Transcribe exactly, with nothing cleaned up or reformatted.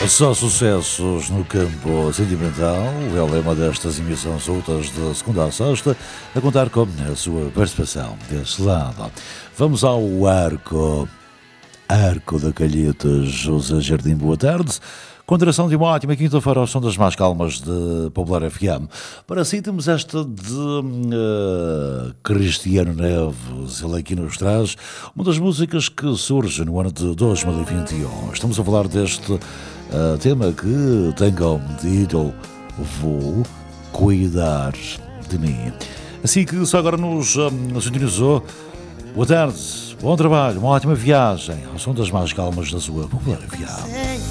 Só sucessos no campo sentimental é o lema destas emissões soltas de segunda a sexta, a contar com a sua participação deste lado. Vamos ao Arco, Arco da Calheta, José Jardim, boa tarde. Continuação de uma ótima quinta-feira ao som das mais calmas de Popular F M. Para si temos esta de uh, Cristiano Neves, ele aqui nos traz uma das músicas que surge no ano de dois mil e vinte e um. Estamos a falar deste uh, tema que tem como título Vou Cuidar de Mim. Assim que só agora nos um, sintonizou, boa tarde, bom trabalho, uma ótima viagem ao som das mais calmas da sua Popular F M.